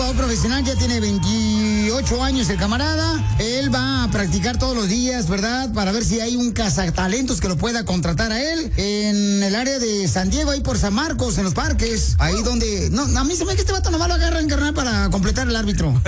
jugador profesional, ya tiene 28 años el camarada. Él va a practicar todos los días, ¿verdad? Para ver si hay un cazatalentos que lo pueda contratar a él en el área de San Diego, ahí por San Marcos, en los parques. Ahí donde... No, a mí se me ve que este vato nomás lo agarran, carnal, para completar el árbitro.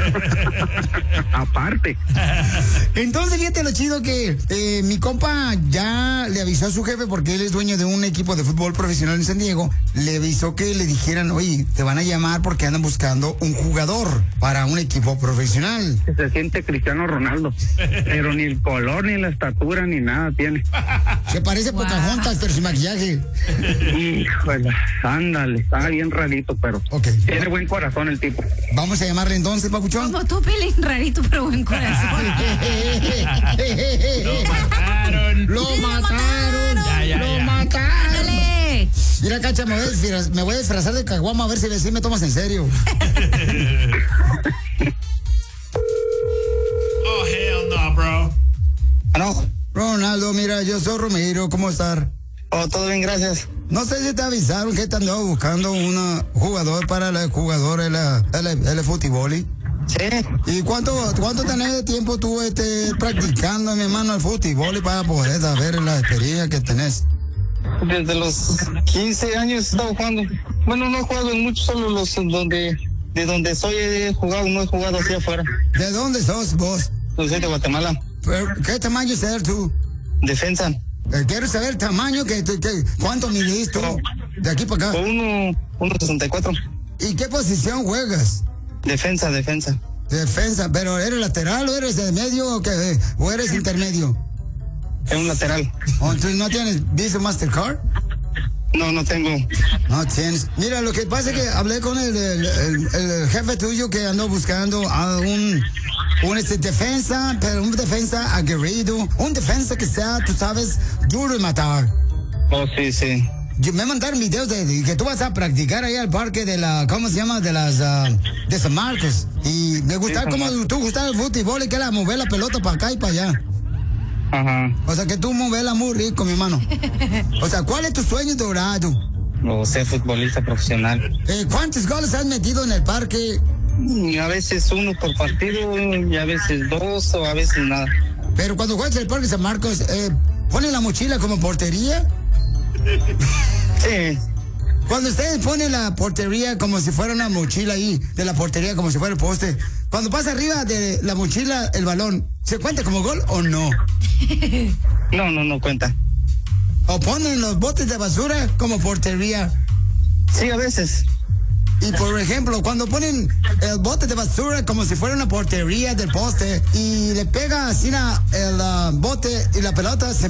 Aparte. Entonces, fíjate lo chido que mi compa ya le avisó a su jefe, porque él es dueño de un equipo de fútbol profesional en San Diego. Le avisó que le dijeran, oye, te van a llamar porque andan buscando un jugador para un equipo profesional. Se siente Cristiano Ronaldo, pero ni el color, ni la estatura, ni nada tiene. Se parece a Pocahontas, pero sin maquillaje. Híjole, ándale, está bien rarito, pero tiene buen corazón el tipo. Vamos a llamarle entonces, papuchón. Como tú, Pelín, rarito, pero buen corazón. Lo mataron. Lo mataron. Dale. Mira, Cacha, me voy a disfrazar de caguama a ver si me tomas en serio. Oh, hell no, bro. No. Ronaldo, mira, yo soy Romero, ¿cómo estás? Oh, todo bien, gracias. No sé si te avisaron que te andaba buscando un jugador para el jugador el fútbol. Sí. ¿Y cuánto tenés de tiempo tú practicando, mi hermano, el fútbol para poder saber la experiencia que tenés? Desde los 15 años he estado jugando. Bueno, no he jugado en muchos, solo los de donde soy he jugado, no he jugado hacia afuera. ¿De dónde sos vos? Yo soy de Guatemala. ¿Qué tamaño eres tú? Defensa. Quiero saber el tamaño, ¿cuánto midís tú? De aquí para acá. 1.64. ¿Y qué posición juegas? Defensa. Defensa, pero ¿eres lateral o eres de medio o eres intermedio? Es un lateral. Entonces, ¿no tienes Visa Mastercard? No tengo. No tienes. Mira, lo que pasa es que hablé con el jefe tuyo que andó buscando a un defensa, pero un defensa aguerrido, un defensa que sea, tú sabes, duro de matar. Oh, sí. Me mandaron videos de que tú vas a practicar ahí al parque de ¿cómo se llama? De San Marcos. Y me gusta cómo tú gustas el fútbol y que la mover la pelota para acá y para allá. Ajá. O sea, que tú moverla muy rico, mi hermano. O sea, ¿cuál es tu sueño dorado? O ser futbolista profesional. ¿Cuántos goles has metido en el parque? A veces uno por partido, y a veces dos, o a veces nada. Pero cuando juegas en el parque San Marcos, ¿ponen la mochila como portería? Sí. Cuando ustedes ponen la portería como si fuera una mochila ahí, de la portería como si fuera el poste, cuando pasa arriba de la mochila el balón, ¿se cuenta como gol o no? No cuenta. ¿O ponen los botes de basura como portería? Sí, a veces. Y por ejemplo, cuando ponen el bote de basura como si fuera una portería del poste y le pega así el bote y la pelota se